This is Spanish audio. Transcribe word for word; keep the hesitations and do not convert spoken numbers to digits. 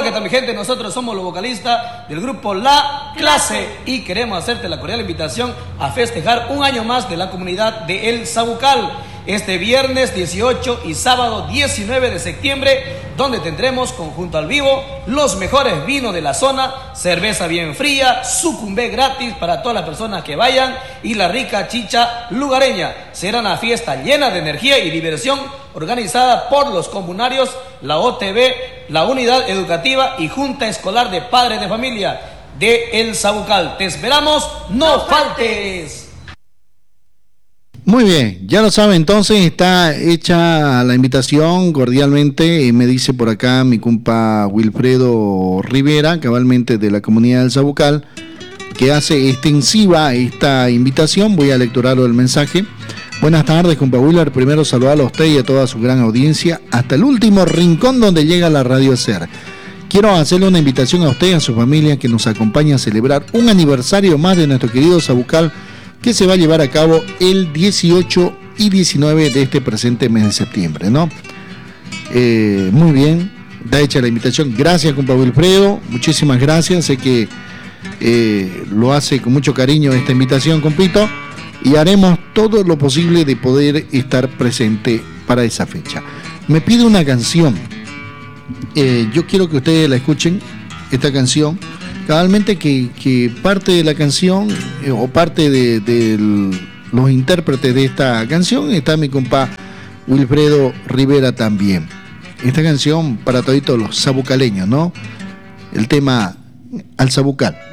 Hola, ¿qué tal mi gente? Nosotros somos los vocalistas del grupo La Clase y queremos hacerte la cordial invitación a festejar un año más de la comunidad de El Sabucal este viernes dieciocho y sábado diecinueve de septiembre, donde tendremos conjunto al vivo los mejores vinos de la zona, cerveza bien fría, sucumbé gratis para todas las personas que vayan y la rica chicha lugareña. Será una fiesta llena de energía y diversión organizada por los comunarios, la O T V, la Unidad Educativa y Junta Escolar de Padres de Familia de El Sabucal. Te esperamos, no faltes. Muy bien, ya lo sabe, entonces está hecha la invitación cordialmente, eh, me dice por acá mi compa Wilfredo Rivera, cabalmente de la comunidad del Sabucal, que hace extensiva esta invitación. Voy a lecturarlo el mensaje. Buenas tardes, compa Willer, primero saludarlo a usted y a toda su gran audiencia, hasta el último rincón donde llega la Radio Ser. Quiero hacerle una invitación a usted y a su familia que nos acompañe a celebrar un aniversario más de nuestro querido Sabucal, que se va a llevar a cabo el dieciocho y diecinueve de este presente mes de septiembre, ¿no? Eh, muy bien, da hecha la invitación. Gracias, compa Wilfredo, muchísimas gracias. Sé que eh, lo hace con mucho cariño esta invitación, compito, y haremos todo lo posible de poder estar presente para esa fecha. Me pide una canción. Eh, yo quiero que ustedes la escuchen, esta canción. Cabalmente que, que parte de la canción eh, o parte de, de el, los intérpretes de esta canción está mi compa Wilfredo Rivera también. Esta canción para toditos los sabucaleños, ¿no? El tema Al Sabucal.